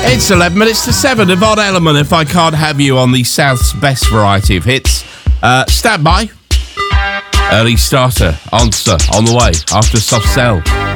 It's 11 minutes to 7. Yvonne Elliman, If I Can't Have You, on the South's best variety of hits. Stand by. Early starter, answer on the way after Soft Cell.